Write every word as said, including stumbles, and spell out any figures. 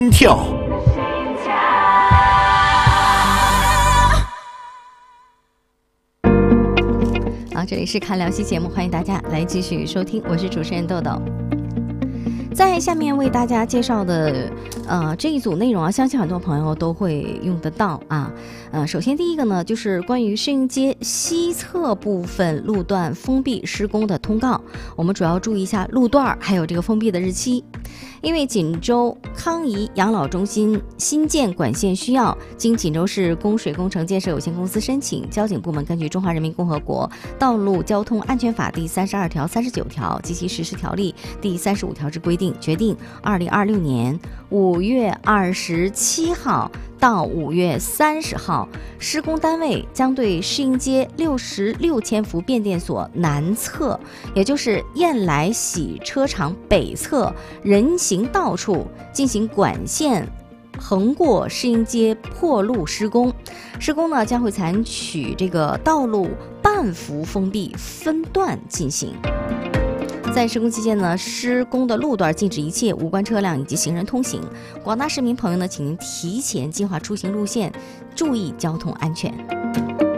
跳。 好，这里是看聊戏节目，欢迎大家来继续收听，我是主持人豆豆。在下面为大家介绍的呃这一组内容啊，相信很多朋友都会用得到啊。呃，首先第一个呢，就是关于世运街西侧部分路段封闭施工的通告，我们主要注意一下路段还有这个封闭的日期。因为锦州康怡养老中心新建管线需要，经锦州市供水工程建设有限公司申请，交警部门根据《中华人民共和国道路交通安全法》第三十二条、三十九条及其实施条例第三十五条之规定，决定二零二六年五月二十七号到五月三十号，施工单位将对世运街六十六千伏变电所南侧，也就是燕来洗车场北侧人行道处进行管线横过世运街破路施工。施工呢将会采取这个道路半幅封闭分段进行。在施工期间呢，施工的路段禁止一切无关车辆以及行人通行。广大市民朋友呢，请您提前计划出行路线，注意交通安全。